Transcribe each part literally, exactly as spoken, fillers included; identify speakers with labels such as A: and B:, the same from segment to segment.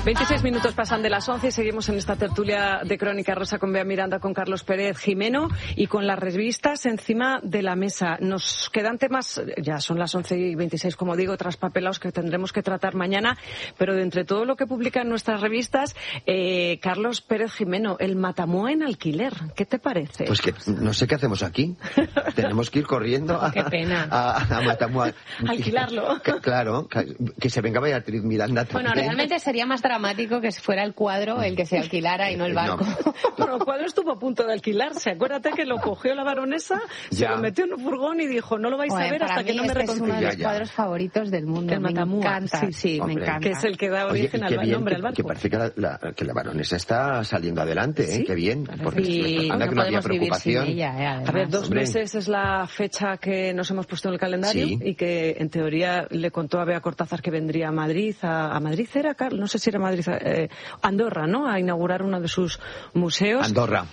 A: veintiséis minutos pasan de las once y seguimos en esta tertulia de Crónica Rosa con Bea Miranda, con Carlos Pérez Jimeno y con las revistas encima de la mesa. Nos quedan temas, ya son las once y veintiséis, como digo, traspapelados que tendremos que tratar mañana, pero de entre todo lo que publican nuestras revistas, eh, Carlos Pérez Jimeno, el Matamua en alquiler, ¿qué te parece?
B: Pues que no sé qué hacemos aquí. Tenemos que ir corriendo a,
A: qué pena.
B: a, a Matamua.
A: Alquilarlo.
B: Que, claro, que, que se venga Beatriz Miranda también.
C: Bueno, realmente sería más dramático que fuera el cuadro el que se alquilara y no el barco.
B: No.
A: Bueno, el cuadro estuvo a punto de alquilarse. Acuérdate que lo cogió la baronesa, se
B: ya.
A: lo metió en un furgón y dijo, no lo vais
C: Bueno,
A: a ver hasta que no me
C: reconcilien.
A: reconcilie.
C: Es uno de los
B: Ya, ya.
C: cuadros favoritos del mundo.
A: El
C: me
A: Matamua,
C: encanta,
A: sí,
C: sí,
B: hombre.
C: me encanta.
A: Que es el que da
B: Oye,
A: origen
B: qué
A: al
B: bien,
A: nombre
B: que,
A: al barco.
B: que parece que la, la, que la baronesa está saliendo adelante, ¿eh?
A: Sí,
B: Qué bien. Porque
C: Sí,
B: anda
C: no
B: que no había
C: podemos vivir sin
B: preocupación.
C: ella, eh, además.
A: A ver, dos
B: Hombre.
A: meses es la fecha que nos hemos puesto en el calendario
B: Sí.
A: y que en teoría le contó a Bea Cortázar que vendría a Madrid, a, a Madrid era, Carlos, no sé si era Madrid, eh, Andorra, ¿no? A inaugurar uno de sus museos.
B: Andorra.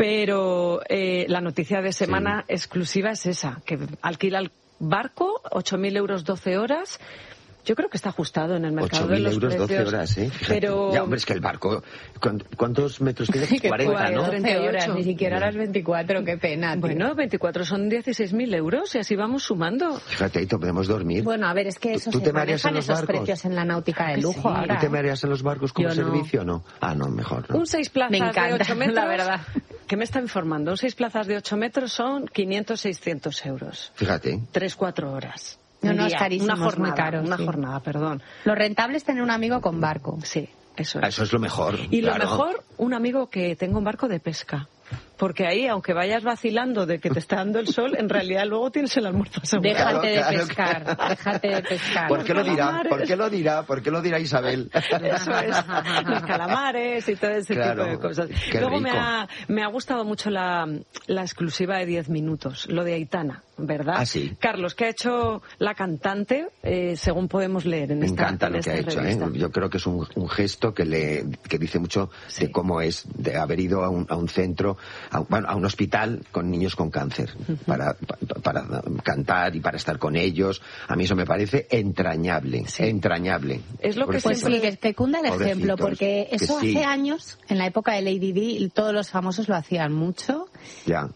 A: Pero eh, la noticia de semana sí. exclusiva es esa, que alquila el barco, ocho mil euros, doce horas. Yo creo que está ajustado en el mercado de los
B: euros,
A: precios.
B: doce horas, ¿eh? Fíjate.
A: Pero...
B: Ya, hombre, es que el barco, ¿cuántos metros tiene? cuarenta, ¿no?
C: doce horas, ni siquiera las veinticuatro, qué pena. Tío.
A: Bueno, veinticuatro son dieciséis mil euros y así vamos sumando.
B: Fíjate, ahí podemos dormir.
C: Bueno, a ver, es que eso
B: ¿Tú
C: se
B: te mareas en
C: manejan
B: los
C: esos
B: barcos?
C: precios en la náutica de
A: Que
C: lujo
A: sí.
C: ahora.
B: ¿Tú te
C: ¿eh?
B: mareas en los barcos como
C: Yo no.
B: servicio o no? Ah, no, mejor no.
A: Un seis plazas
C: Me encanta,
A: de ocho metros,
C: la verdad.
A: ¿Qué me está informando? Un seis plazas de ocho metros son quinientos, seiscientos euros.
B: Fíjate.
A: Tres, cuatro horas.
C: No,
A: Un
C: no,
A: día,
C: es carísimo,
A: una jornada,
C: es muy caro,
A: una
C: sí.
A: jornada, perdón.
C: Lo rentable es tener un amigo con barco.
A: Sí, eso
B: Ah,
A: es.
B: Eso es lo mejor.
A: Y
B: claro.
A: lo mejor, un amigo que tenga un barco de pesca. Porque ahí, aunque vayas vacilando de que te está dando el sol, en realidad luego tienes el almuerzo asegurado.
C: Déjate
B: Claro,
C: de
B: claro,
C: pescar,
B: claro.
C: déjate de pescar.
B: ¿Por qué lo dirá?
A: calamares.
B: ¿Por qué lo dirá? ¿Por qué lo dirá Isabel?
A: Eso es, los calamares y todo ese
B: Claro,
A: tipo de cosas.
B: qué
A: Luego me
B: rico.
A: ha, me ha gustado mucho la, la exclusiva de diez minutos, lo de Aitana, ¿verdad?
B: Ah, sí.
A: Carlos, ¿qué ha hecho la cantante, eh, según podemos leer en
B: Me
A: esta
B: encanta
A: en
B: lo que
A: esta
B: ha hecho,
A: revista?
B: ¿eh? Yo creo que es un, un gesto que le que dice mucho
A: Sí.
B: de cómo es, de haber ido a un, a un centro, a, bueno, a un hospital con niños con cáncer, uh-huh. para, para, para cantar y para estar con ellos. A mí eso me parece entrañable,
A: Sí.
B: entrañable.
A: Es lo que
C: Pues sí, que, que cunda el ejemplo,
B: Pobrecitos,
C: porque eso
B: que sí.
C: hace años, en la época de Lady Di, todos los famosos lo hacían mucho.
B: Ya.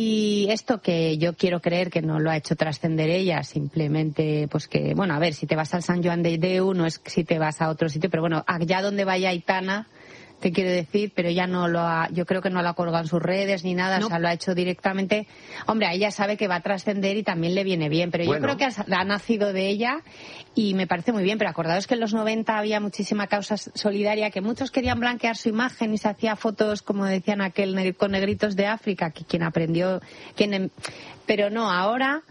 C: Y esto que yo quiero creer que no lo ha hecho trascender ella, simplemente, pues que, bueno, a ver, si te vas al San Joan de Déu, no es si te vas a otro sitio, pero bueno, allá donde vaya Aitana, te quiero decir, pero ella no lo ha, yo creo que no lo ha colgado en sus redes ni nada, no. O sea, lo ha hecho directamente. Hombre, ella sabe que va a trascender y también le viene bien, pero
B: bueno.
C: yo creo que ha, ha nacido de ella y me parece muy bien, pero acordaos que en los noventa había muchísima causa solidaria, que muchos querían blanquear su imagen y se hacía fotos, como decían aquel, con negritos de África, que quien aprendió, quien, pero no, ahora,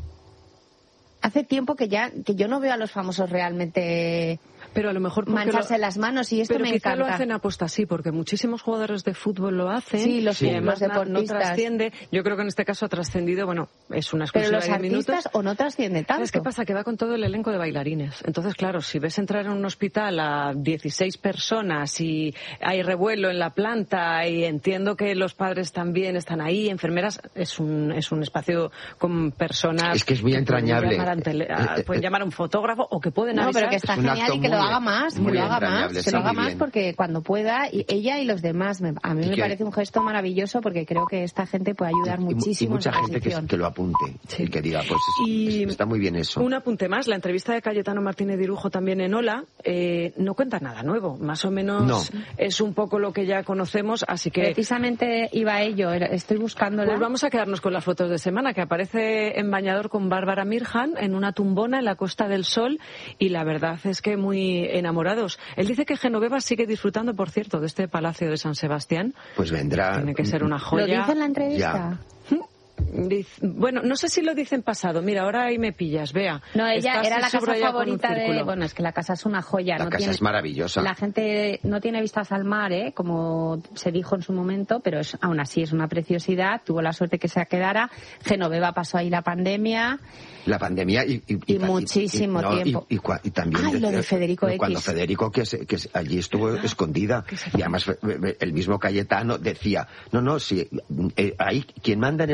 C: hace tiempo que ya, que yo no veo a los famosos realmente
A: pero a lo mejor
C: mancharse
A: lo,
C: las manos y esto
A: pero
C: me
A: quizá
C: encanta.
A: lo hacen aposta, sí, porque muchísimos jugadores de fútbol lo hacen.
C: Sí, los,
A: y además
C: los deportistas.
A: No trasciende. Yo creo que en este caso ha trascendido, bueno, es una exclusiva
C: pero los
A: de diez
C: artistas
A: minutos.
C: o no trasciende tanto.
A: ¿Sabes qué pasa? Que va con todo el elenco de bailarines. Entonces, claro, si ves entrar en un hospital a dieciséis personas y hay revuelo en la planta y entiendo que los padres también están ahí, enfermeras, es un es un espacio con personas.
B: Es que es muy entrañable.
A: Pueden llamar, tele, a, pueden llamar a un fotógrafo o que pueden
C: no,
A: avisar.
C: pero que está genial y que lo haga más, que lo haga más, que
B: sí,
C: lo haga más
B: bien.
C: porque cuando pueda, y ella y los demás, me, a mí
B: y
C: me
B: que,
C: parece un gesto maravilloso porque creo que esta gente puede ayudar
B: y,
C: muchísimo.
B: Y mucha
C: en esa
B: gente que, que lo apunte,
A: sí.
B: y que diga, pues
A: y
B: es, está muy bien eso.
A: Un apunte más, la entrevista de Cayetano Martínez Dirujo también en Hola, eh, no cuenta nada nuevo, más o menos
B: no.
A: es un poco lo que ya conocemos, así que...
C: Precisamente iba a ello, estoy buscándola.
A: Pues vamos a quedarnos con las fotos de semana, que aparece en bañador con Bárbara Mirjan en una tumbona en la Costa del Sol, y la verdad es que muy enamorados. Él dice que Genoveva sigue disfrutando, por cierto, de este Palacio de San Sebastián.
B: Pues vendrá.
A: Tiene que ser una joya.
C: ¿Lo dice en la entrevista?
B: Ya.
A: Bueno, no sé si lo dice en pasado. Mira, ahora ahí me pillas, vea.
C: No, ella
A: Estás
C: era la casa favorita de...
A: círculo.
C: Bueno, es que la casa es una joya.
B: La
C: no
B: casa
C: tiene...
B: es maravillosa.
C: La gente no tiene vistas al mar, ¿eh? Como se dijo en su momento, pero es, aún así es una preciosidad. Tuvo la suerte que se quedara. Genoveva pasó ahí la pandemia.
B: La pandemia y... Y,
C: y, y muchísimo
B: y, no,
C: tiempo.
B: Y, y, y también...
C: Ay, lo de Federico X.
B: Cuando Federico, que, se, que allí estuvo ah, escondida. Y además el mismo Cayetano decía, no, no, si eh, ahí quien manda en esa casa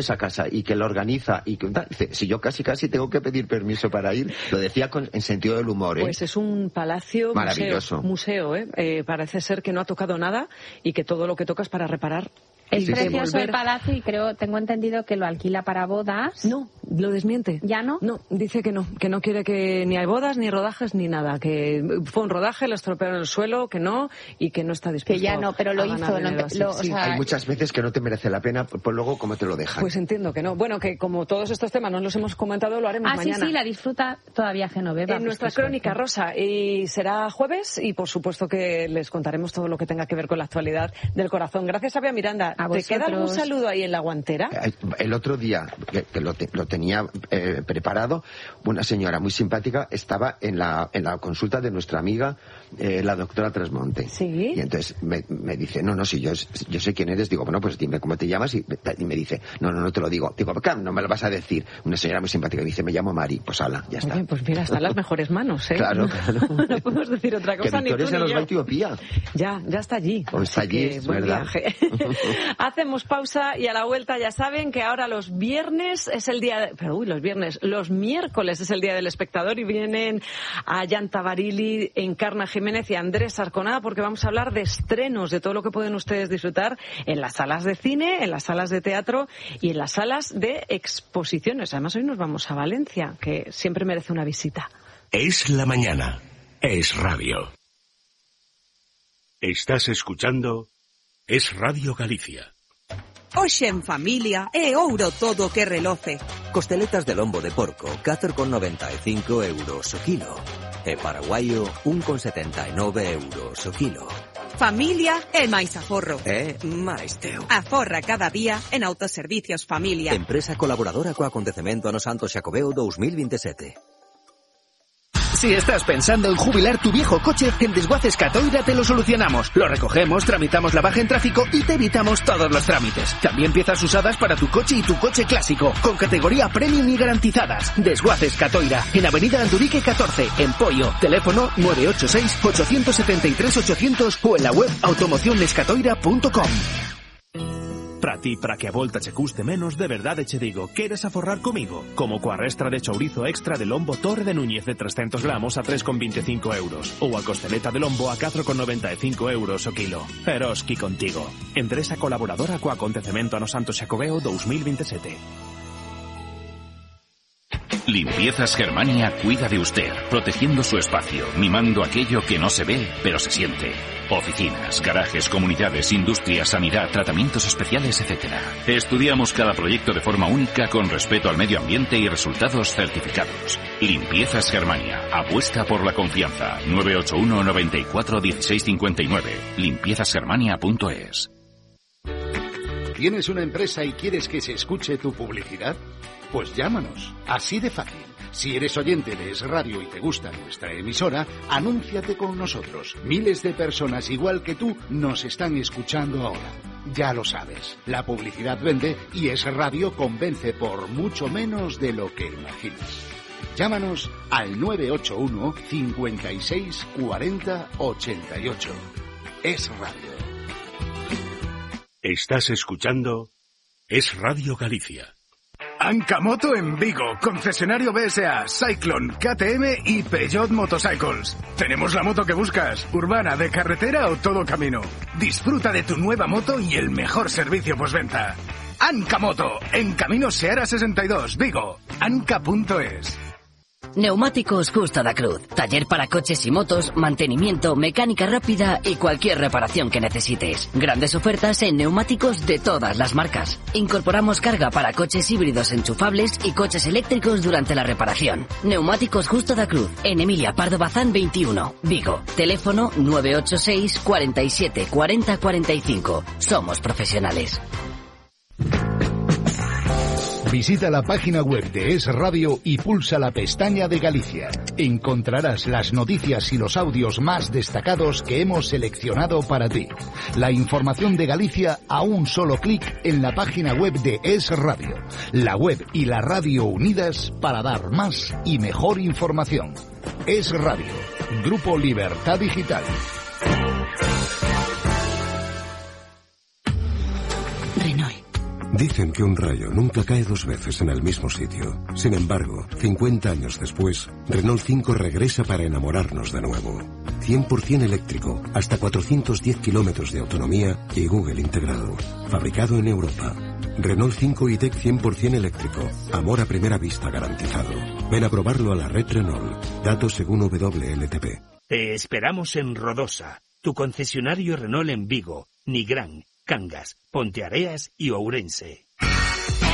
B: fiesta y que lo organiza y que dice, si yo casi casi tengo que pedir permiso para ir, lo decía con, en sentido del humor, ¿eh?
A: Pues es un palacio
B: maravilloso,
A: museo, museo ¿eh? Eh, parece ser que no ha tocado nada y que todo lo que toca es para reparar.
C: Es
A: sí,
C: precioso
A: volver...
C: el palacio y creo, tengo entendido que lo alquila para bodas.
A: No, lo desmiente.
C: ¿Ya no?
A: No, dice que no, que no quiere que ni hay bodas, ni rodajes, ni nada, que fue un rodaje, lo estropearon en el suelo, que no, y que no está dispuesto.
C: Que ya no, pero lo
A: a
C: hizo. Lo,
A: dinero,
C: lo,
A: sí,
C: o sea,
B: hay muchas veces que no te merece la pena, pues luego cómo te lo dejan.
A: Pues entiendo que no. Bueno, que como todos estos temas no los hemos comentado, lo haremos
C: ah,
A: mañana.
C: Ah, sí, sí, la disfruta todavía Genoveva.
A: En nuestra crónica, Rosa, y será jueves, y por supuesto que les contaremos todo lo que tenga que ver con la actualidad del corazón. Gracias, Abia Miranda.
C: A
A: ¿Te queda algún saludo ahí en la guantera?
B: El otro día, que, que lo, te, lo tenía eh, preparado, una señora muy simpática estaba en la, en la consulta de nuestra amiga, eh, la doctora Trasmonte.
A: Sí.
B: Y entonces me, me dice, no, no, si yo, yo sé quién eres, digo, bueno, pues dime cómo te llamas, y, y me dice, no, no, no te lo digo. Digo, ¿qué? No me lo vas a decir. Una señora muy simpática dice, me llamo Mari. Pues ala, ya está.
A: Oye, pues mira, están las mejores manos, ¿eh?
B: Claro, claro.
A: No podemos decir otra cosa,
B: que
A: ni tú
B: Victoria se
A: ni
B: nos
A: yo.
B: va a Etiopía.
A: Ya, ya está allí.
B: O está
A: Así
B: allí,
A: que,
B: es
A: buen
B: verdad.
A: viaje. Hacemos pausa y a la vuelta ya saben que ahora los viernes es el día... De... Pero uy, los viernes, los miércoles es el día del espectador y vienen a Yanta Barili, Encarna Jiménez y Andrés Arconada porque vamos a hablar de estrenos, de todo lo que pueden ustedes disfrutar en las salas de cine, en las salas de teatro y en las salas de exposiciones. Además, hoy nos vamos a Valencia, que siempre merece una visita.
D: Es la mañana. Es radio. Estás escuchando Es Radio Galicia.
E: Hoxe en familia é ouro todo que reloce.
F: Costeletas de lombo de porco, catro con noventa e cinco euros o kilo. E paraguaio, un con setenta e nove euros o kilo.
E: Familia é máis aforro.
F: É máis teu.
E: Aforra cada día en Autoservicios Familia.
F: Empresa colaboradora co acontecemento ano Santo Xacobeo dos mil veintisiete.
G: Si estás pensando en jubilar tu viejo coche, en Desguaces Catoira te lo solucionamos. Lo recogemos, tramitamos la baja en tráfico y te evitamos todos los trámites. También piezas usadas para tu coche y tu coche clásico, con categoría premium y garantizadas. Desguaces Catoira, en Avenida Andurique catorce, en Poio. Teléfono nueve ocho seis, ocho siete tres, ochocientos o en la web automocionescatoira punto com.
H: Para ti, para que a volta che custe menos, de verdade che digo, queres aforrar comigo? Como coa restra de chourizo extra de lombo Torre de Núñez de trescentos gramos a tres con veinticinco euros. Ou a costeleta de lombo a catro con noventa e cinco euros o kilo. Eroski contigo. Empresa colaboradora co acontecemento ano Santo Xacobeo dos mil veintisiete.
I: Limpiezas Germania cuida de usted, protegiendo su espacio, mimando aquello que no se ve, pero se siente. Oficinas, garajes, comunidades, industrias, sanidad, tratamientos especiales, etcétera. Estudiamos cada proyecto de forma única con respeto al medio ambiente y resultados certificados. Limpiezas Germania, apuesta por la confianza. nueve ocho uno, noventa y cuatro, dieciséis cincuenta y nueve. limpiezas germania punto es.
J: ¿Tienes una empresa y quieres que se escuche tu publicidad? Pues llámanos, así de fácil. Si eres oyente de Es Radio y te gusta nuestra emisora, anúnciate con nosotros. Miles de personas igual que tú nos están escuchando ahora. Ya lo sabes, la publicidad vende y Es Radio convence por mucho menos de lo que imaginas. Llámanos al nueve ocho uno, cincuenta y seis, cuarenta, ochenta y ocho. Es Radio.
D: Estás escuchando Es Radio Galicia.
K: Ancamoto en Vigo, concesionario B S A, Cyclone, K T M y Peugeot Motorcycles. Tenemos la moto que buscas, urbana, de carretera o todo camino. Disfruta de tu nueva moto y el mejor servicio postventa. Ancamoto, en Camino Seara sesenta y dos, Vigo, anca punto es.
L: Neumáticos Justa da Cruz. Taller para coches y motos, mantenimiento, mecánica rápida y cualquier reparación que necesites. Grandes ofertas en neumáticos de todas las marcas. Incorporamos carga para coches híbridos enchufables y coches eléctricos durante la reparación. Neumáticos Justa da Cruz. En Emilia Pardo Bazán veintiuno, Vigo. Teléfono nueve ocho seis, cuarenta y siete, cuarenta, cuarenta y cinco. Somos profesionales.
M: Visita la página web de Es Radio y pulsa la pestaña de Galicia. Encontrarás las noticias y los audios más destacados que hemos seleccionado para ti. La información de Galicia a un solo clic en la página web de Es Radio. La web y la radio unidas para dar más y mejor información. Es Radio. Grupo Libertad Digital.
N: Dicen que un rayo nunca cae dos veces en el mismo sitio. Sin embargo, cincuenta años después, Renault cinco regresa para enamorarnos de nuevo. cien por ciento eléctrico, hasta cuatrocientos diez kilómetros de autonomía y Google integrado. Fabricado en Europa. Renault cinco e-Tech cien por ciento eléctrico. Amor a primera vista garantizado. Ven a probarlo a la red Renault. Datos según W L T P.
O: Te esperamos en Rodosa, tu concesionario Renault en Vigo, Nigrán, Cangas, Ponteareas y Ourense.